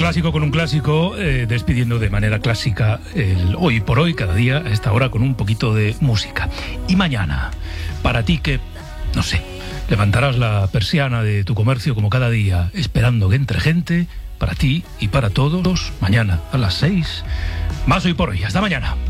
clásico con un clásico, despidiendo de manera clásica el hoy por hoy, cada día a esta hora con un poquito de música. Y mañana, para ti que, no sé, levantarás la persiana de tu comercio como cada día, esperando que entre gente, para ti y para todos, mañana a las 6, más hoy por hoy. Hasta mañana.